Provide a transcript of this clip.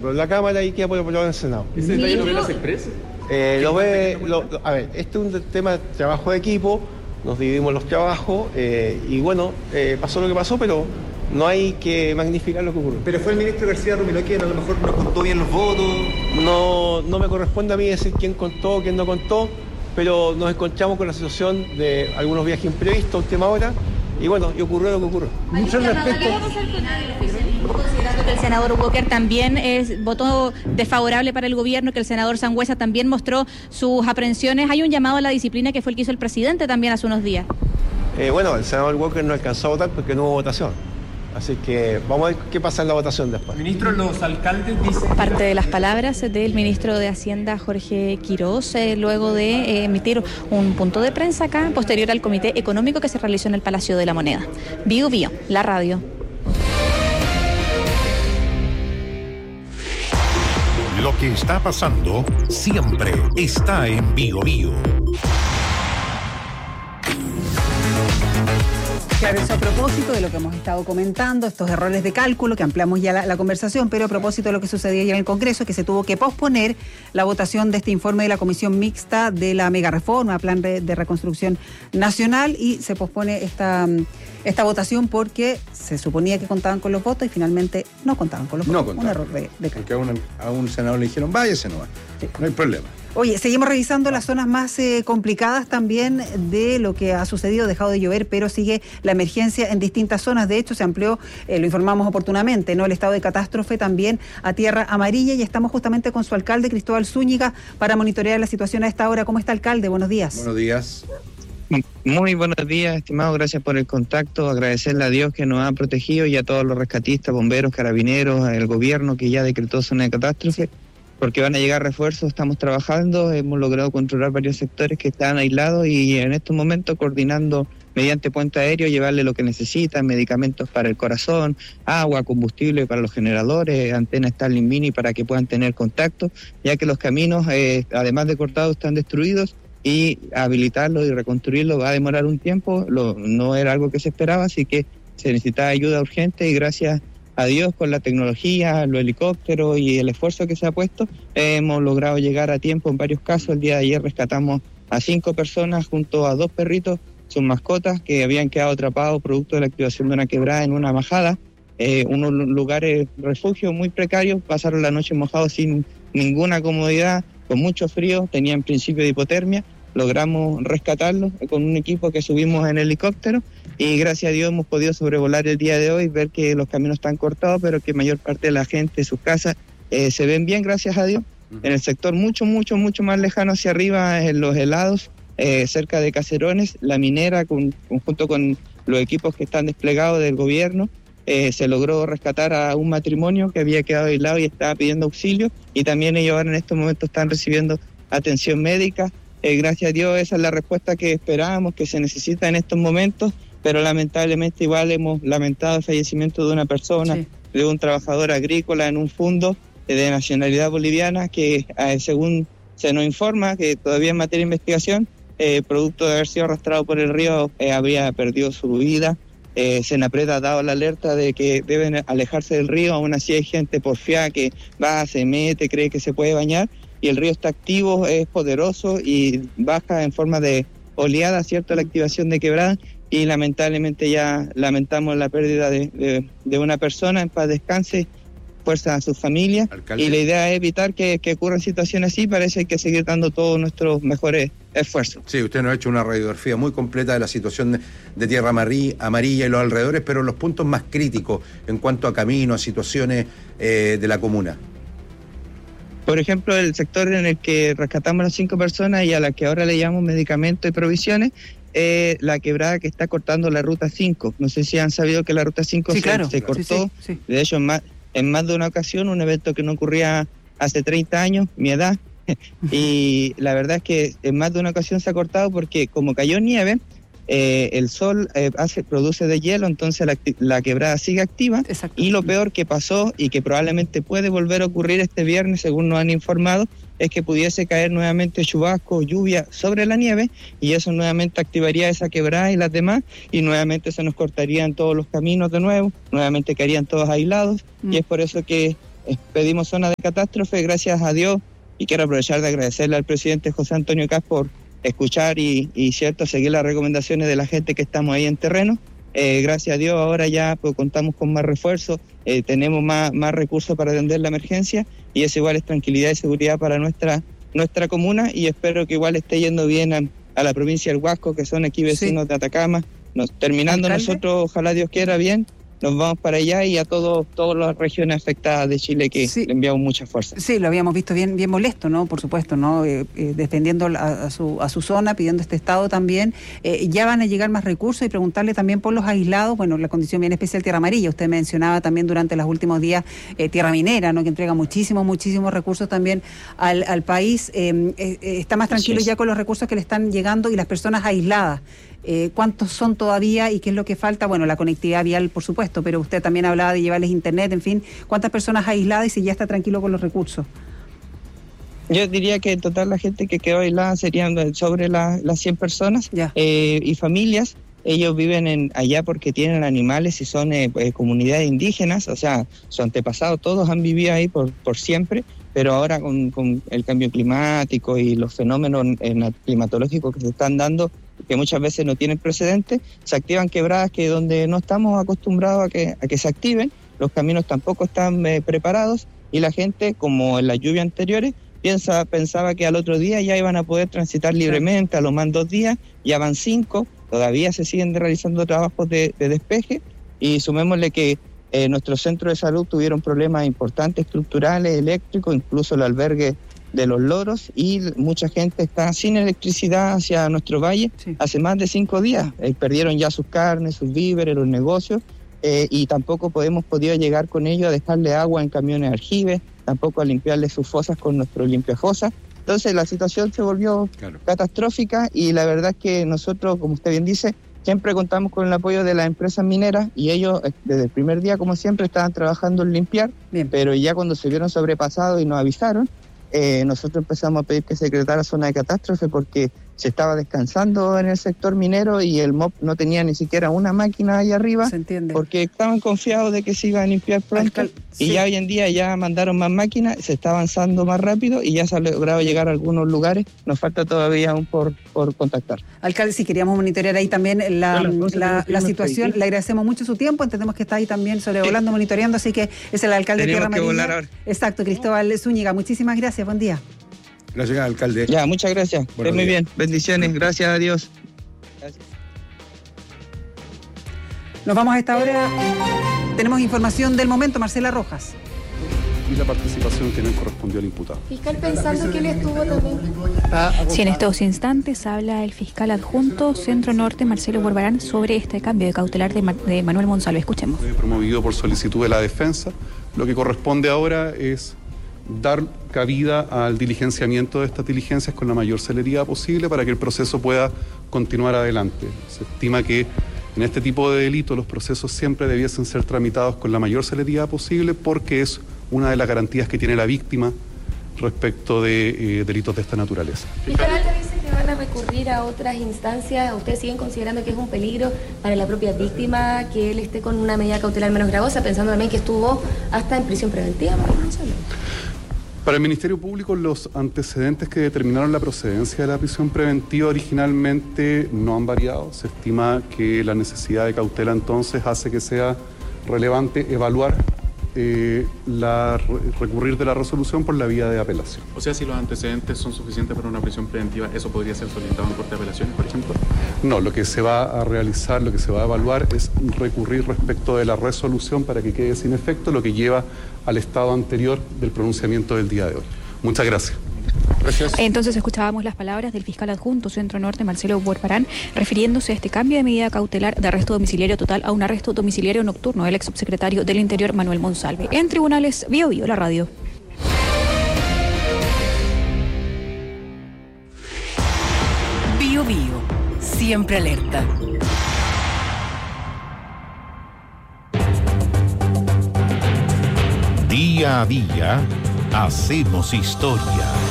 la Cámara y queda por aprobado en el Senado. ¿Ese detalle lo ve las expresas? A ver, este es un tema de trabajo de equipo, nos dividimos los trabajos y bueno, pasó lo que pasó, pero no hay que magnificar lo que ocurrió. Pero fue el ministro García Rumiló quien a lo mejor no contó bien los votos. No me corresponde a mí decir quién contó, quién no contó, pero nos encontramos con la situación de algunos viajes imprevistos a última hora y bueno, y ocurrió lo que ocurrió. Mucho respeto. ¿Qué va a pasar con el oficialismo, considerando que el senador Walker también votó desfavorable para el gobierno, que el senador Sangüesa también mostró sus aprehensiones? Hay un llamado a la disciplina que fue el que hizo el presidente también hace unos días. Bueno, el senador Walker no alcanzó a votar porque no hubo votación. Así que vamos a ver qué pasa en la votación después. Ministro, los alcaldes dicen... Parte de las palabras del ministro de Hacienda, Jorge Quirós, luego de emitir un punto de prensa acá, posterior al comité económico que se realizó en el Palacio de la Moneda. Bio Bio, la radio. Lo que está pasando siempre está en Bio Bio. Claro, eso a propósito de lo que hemos estado comentando, estos errores de cálculo, que ampliamos ya la conversación, pero a propósito de lo que sucedió ayer en el Congreso, que se tuvo que posponer la votación de este informe de la Comisión Mixta de la megareforma, Plan de Reconstrucción Nacional, y se pospone esta votación porque se suponía que contaban con los votos y finalmente no contaban con los votos. Un error de cálculo. Porque a un senador le dijeron, váyase nomás, sí. No hay problema. Oye, seguimos revisando las zonas más complicadas también de lo que ha sucedido, dejado de llover, pero sigue la emergencia en distintas zonas. De hecho, se amplió, lo informamos oportunamente, ¿no? El estado de catástrofe también a tierra amarilla, y estamos justamente con su alcalde, Cristóbal Zúñiga, para monitorear la situación a esta hora. ¿Cómo está, alcalde? Buenos días. Buenos días. Muy buenos días, estimado, gracias por el contacto, agradecerle a Dios que nos ha protegido y a todos los rescatistas, bomberos, carabineros, el gobierno que ya decretó zona de catástrofe. Porque van a llegar refuerzos, estamos trabajando, hemos logrado controlar varios sectores que están aislados y en estos momentos coordinando mediante puente aéreo, llevarle lo que necesitan, medicamentos para el corazón, agua, combustible para los generadores, antenas Starlink Mini para que puedan tener contacto, ya que los caminos, además de cortados, están destruidos y habilitarlos y reconstruirlos va a demorar un tiempo, no era algo que se esperaba, así que se necesitaba ayuda urgente y gracias a Dios, con la tecnología, los helicópteros y el esfuerzo que se ha puesto, hemos logrado llegar a tiempo en varios casos. El día de ayer rescatamos a 5 personas junto a 2 perritos, sus mascotas, que habían quedado atrapados producto de la activación de una quebrada en una majada. Unos lugares refugio muy precarios, pasaron la noche mojados sin ninguna comodidad, con mucho frío, tenían principio de hipotermia. Logramos rescatarlos con un equipo que subimos en helicóptero y gracias a Dios hemos podido sobrevolar el día de hoy, ver que los caminos están cortados, pero que mayor parte de la gente, sus casas, se ven bien, gracias a Dios. En el sector mucho más lejano hacia arriba, en los helados, cerca de Caserones, la minera, junto con los equipos que están desplegados del gobierno, se logró rescatar a un matrimonio que había quedado aislado y estaba pidiendo auxilio, y también ellos ahora en estos momentos están recibiendo atención médica. Gracias a Dios esa es la respuesta que esperábamos, que se necesita en estos momentos, pero lamentablemente igual hemos lamentado el fallecimiento de una persona, sí, de un trabajador agrícola en un fundo de nacionalidad boliviana que según se nos informa que todavía en materia de investigación, producto de haber sido arrastrado por el río, habría perdido su vida. Senapred ha dado la alerta de que deben alejarse del río, aún así hay gente porfiada que va, se mete, cree que se puede bañar, y el río está activo, es poderoso y baja en forma de oleada, ¿cierto?, la activación de quebrada, y lamentablemente ya lamentamos la pérdida de una persona. En paz descanse, fuerza a su familia. Alcalde. Y la idea es evitar que ocurran situaciones así, parece que hay que seguir dando todos nuestros mejores esfuerzos. Sí, usted nos ha hecho una radiografía muy completa de la situación de tierra amarilla y los alrededores, pero los puntos más críticos en cuanto a caminos, a situaciones de la comuna. Por ejemplo, el sector en el que rescatamos a las 5 personas y a la que ahora le llamamos medicamentos y provisiones, la quebrada que está cortando la ruta 5. No sé si han sabido que la ruta 5 sí, se cortó. Sí. De hecho, en más de una ocasión, un evento que no ocurría hace 30 años, mi edad, y la verdad es que en más de una ocasión se ha cortado porque como cayó nieve, el sol produce de hielo, entonces la quebrada sigue activa. Exacto. Y lo peor que pasó y que probablemente puede volver a ocurrir este viernes, según nos han informado, es que pudiese caer nuevamente chubasco, lluvia sobre la nieve, y eso nuevamente activaría esa quebrada y las demás, y nuevamente se nos cortarían todos los caminos de nuevo, nuevamente quedarían todos aislados, y es por eso que pedimos zona de catástrofe, gracias a Dios, y quiero aprovechar de agradecerle al presidente José Antonio Kast por escuchar y cierto, seguir las recomendaciones de la gente que estamos ahí en terreno. Gracias a Dios ahora ya pues, contamos con más refuerzos, tenemos más recursos para atender la emergencia, y eso igual es tranquilidad y seguridad para nuestra comuna, y espero que igual esté yendo bien a la provincia del Huasco, que son aquí vecinos de Atacama. Terminando ¿Alcalde? Nosotros, ojalá Dios quiera bien, nos vamos para allá, y a todas las regiones afectadas de Chile que le enviamos mucha fuerza. Sí, lo habíamos visto bien molesto, ¿no? Por supuesto, ¿no? Defendiendo a su zona, pidiendo este estado también. Ya van a llegar más recursos, y preguntarle también por los aislados, bueno, la condición bien especial Tierra Amarilla. Usted mencionaba también durante los últimos días Tierra Minera, ¿no? Que entrega muchísimos recursos también al país. Está más tranquilo ya con los recursos que le están llegando, y las personas aisladas. ¿Cuántos son todavía y qué es lo que falta? Bueno, la conectividad vial, por supuesto, pero usted también hablaba de llevarles internet, en fin. ¿Cuántas personas aisladas y si ya está tranquilo con los recursos? Yo diría que en total la gente que quedó aislada serían sobre las 100 personas y familias. Ellos viven allá porque tienen animales y son comunidades indígenas, o sea, sus antepasados todos han vivido ahí por siempre, pero ahora con el cambio climático y los fenómenos climatológicos que se están dando, que muchas veces no tienen precedentes, se activan quebradas que donde no estamos acostumbrados a que se activen, los caminos tampoco están preparados, y la gente, como en las lluvias anteriores, pensaba que al otro día ya iban a poder transitar libremente, a lo más 2 días, ya van 5, todavía se siguen realizando trabajos de despeje, y sumémosle que nuestros centros de salud tuvieron problemas importantes estructurales, eléctricos, incluso el albergue de los loros, y mucha gente está sin electricidad hacia nuestro valle hace más de 5 días. Perdieron ya sus carnes, sus víveres, los negocios, y tampoco hemos podido llegar con ellos a dejarle agua en camiones aljibes, tampoco a limpiarle sus fosas con nuestro limpiafosas. Entonces la situación se volvió catastrófica, y la verdad es que nosotros, como usted bien dice, siempre contamos con el apoyo de las empresas mineras, y ellos desde el primer día, como siempre, estaban trabajando en limpiar, pero ya cuando se vieron sobrepasados y nos avisaron, nosotros empezamos a pedir que se decretara zona de catástrofe, porque se estaba descansando en el sector minero y el MOP no tenía ni siquiera una máquina ahí arriba, porque estaban confiados de que se iba a limpiar pronto, y ya hoy en día ya mandaron más máquinas, se está avanzando más rápido y ya se ha logrado llegar a algunos lugares, nos falta todavía aún por contactar. Alcalde, si queríamos monitorear ahí también la situación, le agradecemos mucho su tiempo, entendemos que está ahí también sobrevolando, monitoreando, así que es el alcalde de Tierra Amarilla. Exacto, Cristóbal Zúñiga, muchísimas gracias, buen día. Gracias, alcalde. Ya, muchas gracias. Esté muy bien. Bendiciones. Gracias a Dios. Gracias. Nos vamos a esta hora. Tenemos información del momento, Marcela Rojas. Y la participación que no correspondió al imputado. Fiscal, pensando que él estuvo también. Sí, en estos instantes habla el fiscal adjunto Centro Norte, Marcelo Borbarán, sobre este cambio de cautelar de Manuel Monsalve. Escuchemos. Promovido por solicitud de la defensa. Lo que corresponde ahora es dar cabida al diligenciamiento de estas diligencias con la mayor celeridad posible para que el proceso pueda continuar adelante. Se estima que en este tipo de delitos los procesos siempre debiesen ser tramitados con la mayor celeridad posible, porque es una de las garantías que tiene la víctima respecto de delitos de esta naturaleza. Fiscal, dice que van a recurrir a otras instancias. ¿Ustedes siguen considerando que es un peligro para la propia víctima que él esté con una medida cautelar menos gravosa, pensando también que estuvo hasta en prisión preventiva? Para el Ministerio Público, los antecedentes que determinaron la procedencia de la prisión preventiva originalmente no han variado. Se estima que la necesidad de cautela entonces hace que sea relevante evaluar recurrir de la resolución por la vía de apelación. O sea, si los antecedentes son suficientes para una prisión preventiva, ¿eso podría ser solicitado en corte de apelaciones, por ejemplo? No, lo que se va a realizar, lo que se va a evaluar es recurrir respecto de la resolución para que quede sin efecto, lo que lleva al estado anterior del pronunciamiento del día de hoy. Muchas gracias. Gracias. Entonces escuchábamos las palabras del fiscal adjunto Centro Norte, Marcelo Borbarán, refiriéndose a este cambio de medida cautelar de arresto domiciliario total a un arresto domiciliario nocturno del ex subsecretario del Interior, Manuel Monsalve. En tribunales, Bio Bio, la radio. Bio Bio, siempre alerta. Día a día, hacemos historia.